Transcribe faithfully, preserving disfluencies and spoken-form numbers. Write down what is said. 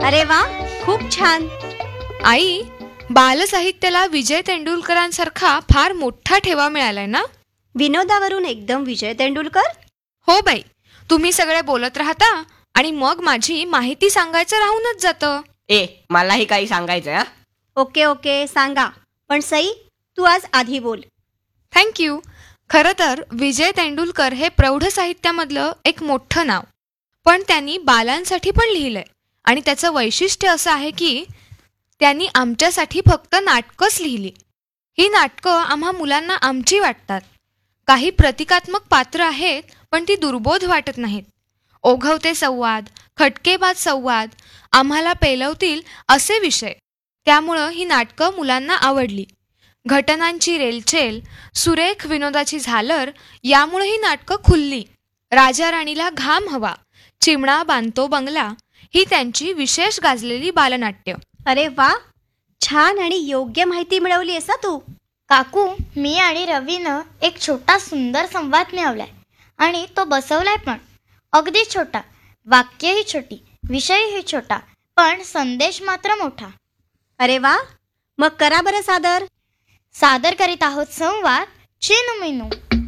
अरे वा, खूप छान. आई, बालसाहित्याला विजय तेंडुलकरांसारखा फार मोठा ठेवा मिळालाय ना? विनोदावरून एकदम विजय तेंडुलकर? हो बाई, तुम्ही सगळे बोलत राहता आणि मग माझी माहिती सांगायचं राहूनच जातं. ए मलाही काही सांगायचंय हा. ओके ओके सांगा, पण सई तू आज आधी बोल. थँक्यू. खरं तर विजय तेंडुलकर हे प्रौढ साहित्यामधलं एक मोठं नाव, पण त्यांनी बालांसाठी पण लिहिलंय. आणि त्याचं वैशिष्ट्य असं आहे की त्यांनी आमच्यासाठी फक्त नाटकंच लिहिली. ही नाटकं आम्हा मुलांना आमची वाटतात. काही प्रतिकात्मक पात्र आहेत, पण ती दुर्बोध वाटत नाहीत. ओघवते संवाद, खटकेबाज संवाद आम्हाला पेलवतील असे विषय. त्यामुळं ही नाटकं मुलांना आवडली. घटनांची रेलचेल, सुरेख विनोदाची झालर यामुळे ही नाटकं खुलली. राजा राणीला घाम हवा, चिमणा बांधतो बंगला ही त्यांची विशेष गाजलेली बालनाट्य. अरे वा, छान आणि योग्य माहिती मिळवली आहेस तू. काकू, मी आणि रवीनं एक छोटा सुंदर संवाद मिळवलाय आणि तो बसवलाय पण. अगदी छोटा, वाक्यही छोटी, विषयही छोटा, पण संदेश मात्र मोठा. अरे वा, मग करा बरं सादर. सादर करीत आहोत संवाद चिनू मिनू.